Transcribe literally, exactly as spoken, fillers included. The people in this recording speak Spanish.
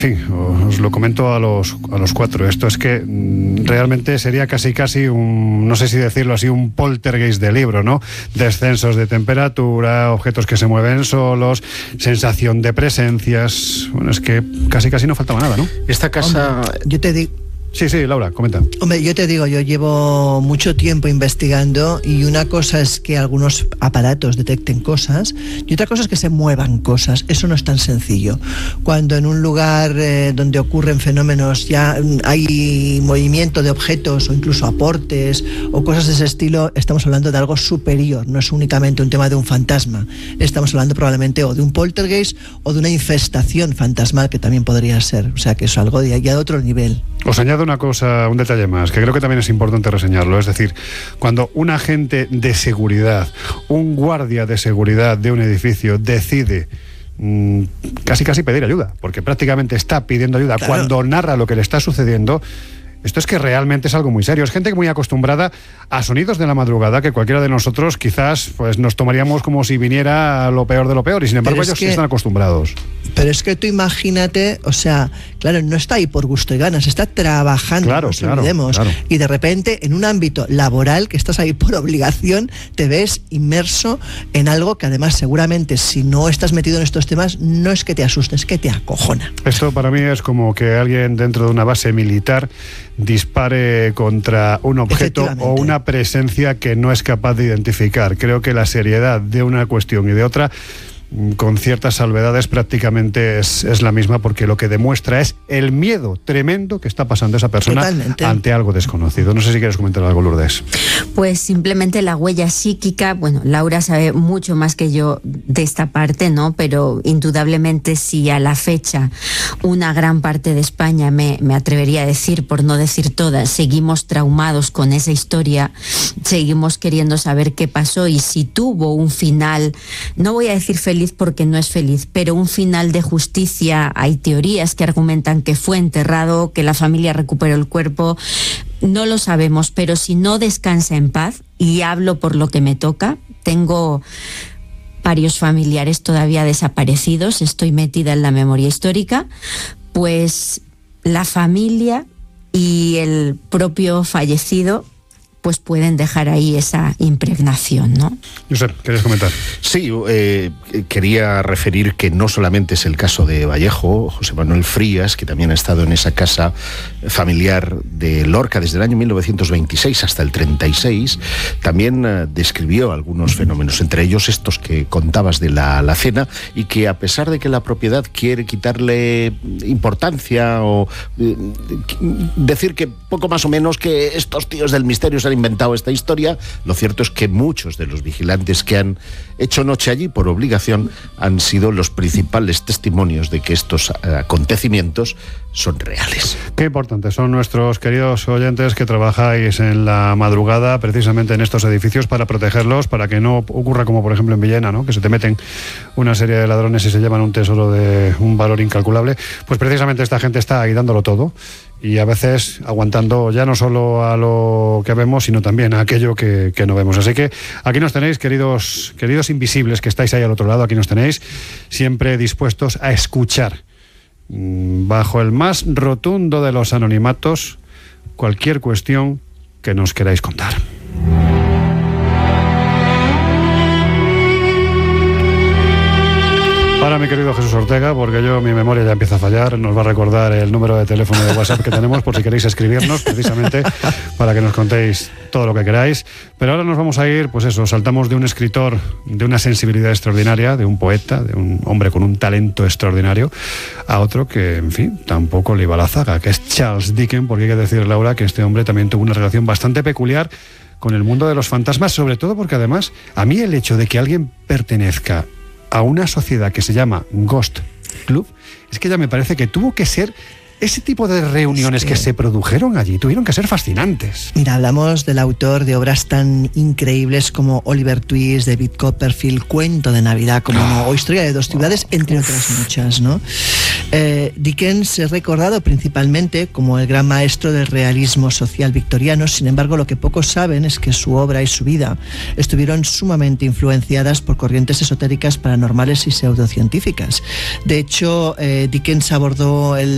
Sí, os lo comento a los, a los cuatro. Esto es que mm, realmente sería casi casi un, no sé si decirlo así, un poltergeist de libro, ¿no? Descensos de temperatura, objetos que se mueven solos, sensación de presencias. Bueno, es que casi casi no faltaba nada, ¿no? Esta casa... Hombre, yo te digo... Sí, sí, Laura, comenta. Hombre, yo te digo, yo llevo mucho tiempo investigando y una cosa es que algunos aparatos detecten cosas y otra cosa es que se muevan cosas. Eso no es tan sencillo. Cuando en un lugar eh, donde ocurren fenómenos ya hay movimiento de objetos o incluso aportes o cosas de ese estilo, estamos hablando de algo superior. No es únicamente un tema de un fantasma. Estamos hablando probablemente o de un poltergeist o de una infestación fantasmal, que también podría ser. O sea, que es algo de, ya de otro nivel. Os añado una cosa, un detalle más, que creo que también es importante reseñarlo. Es decir, cuando un agente de seguridad, un guardia de seguridad de un edificio decide mmm, casi casi pedir ayuda, porque prácticamente está pidiendo ayuda, claro, cuando narra lo que le está sucediendo, esto es que realmente es algo muy serio. Es gente muy acostumbrada a sonidos de la madrugada que cualquiera de nosotros quizás pues nos tomaríamos como si viniera lo peor de lo peor, y sin embargo ellos sí están acostumbrados. Pero es que tú imagínate, o sea, claro, no está ahí por gusto y ganas, está trabajando, claro, nos claro, olvidemos, claro. Y de repente en un ámbito laboral que estás ahí por obligación, te ves inmerso en algo que además seguramente si no estás metido en estos temas no es que te asustes, es que te acojona. Esto para mí es como que alguien dentro de una base militar dispare contra un objeto o una presencia que no es capaz de identificar. Creo que la seriedad de una cuestión y de otra, con ciertas salvedades, prácticamente es, es la misma, porque lo que demuestra es el miedo tremendo que está pasando esa persona Totalmente. ante algo desconocido. No sé si quieres comentar algo, Lourdes. Pues simplemente la huella psíquica. Bueno, Laura sabe mucho más que yo de esta parte, ¿no? Pero indudablemente si a la fecha una gran parte de España, me, me atrevería a decir, por no decir todas, seguimos traumados con esa historia, seguimos queriendo saber qué pasó y si tuvo un final, no voy a decir feliz, porque no es feliz, pero un final de justicia. Hay teorías que argumentan que fue enterrado, que la familia recuperó el cuerpo, no lo sabemos, pero si no descansa en paz, y hablo por lo que me toca, tengo varios familiares todavía desaparecidos, estoy metida en la memoria histórica, pues la familia y el propio fallecido pues pueden dejar ahí esa impregnación, ¿no? Josep, ¿querías comentar? Sí, eh, quería referir que no solamente es el caso de Vallejo, José Manuel Frías, que también ha estado en esa casa familiar de Lorca desde el año mil novecientos veintiséis hasta el treinta y seis, también eh, describió algunos fenómenos, entre ellos estos que contabas de la alacena, y que a pesar de que la propiedad quiere quitarle importancia o eh, decir que poco más o menos que estos tíos del misterio se han inventado esta historia, lo cierto es que muchos de los vigilantes que han hecho noche allí por obligación han sido los principales testimonios de que estos acontecimientos son reales. Qué importantes son nuestros queridos oyentes que trabajáis en la madrugada precisamente en estos edificios para protegerlos, para que no ocurra como por ejemplo en Villena, ¿no? Que se te meten una serie de ladrones y se llevan un tesoro de un valor incalculable. Pues precisamente esta gente está ahí dándolo todo, y a veces aguantando ya no solo a lo que vemos, sino también a aquello que, que no vemos. Así que aquí nos tenéis, queridos, queridos invisibles que estáis ahí al otro lado, aquí nos tenéis siempre dispuestos a escuchar, bajo el más rotundo de los anonimatos, cualquier cuestión que nos queráis contar. Para mi querido Jesús Ortega, porque yo mi memoria ya empieza a fallar, nos va a recordar el número de teléfono de WhatsApp que tenemos por si queréis escribirnos, precisamente para que nos contéis todo lo que queráis. Pero ahora nos vamos a ir, pues eso, saltamos de un escritor de una sensibilidad extraordinaria, de un poeta, de un hombre con un talento extraordinario, a otro que, en fin, tampoco le iba a la zaga, que es Charles Dickens, porque hay que decir, Laura, que este hombre también tuvo una relación bastante peculiar con el mundo de los fantasmas, sobre todo porque además, a mí el hecho de que alguien pertenezca a una sociedad que se llama Ghost Club, es que ya me parece que tuvo que ser ese tipo de reuniones sí. que se produjeron allí, tuvieron que ser fascinantes. Mira, hablamos del autor de obras tan increíbles como Oliver Twist, David Copperfield, Cuento de Navidad, como oh, no, o Historia de dos ciudades, oh, entre uf. otras muchas, ¿no? Eh, Dickens es recordado principalmente como el gran maestro del realismo social victoriano. Sin embargo, lo que pocos saben es que su obra y su vida estuvieron sumamente influenciadas por corrientes esotéricas, paranormales y pseudocientíficas. De hecho, eh, Dickens abordó el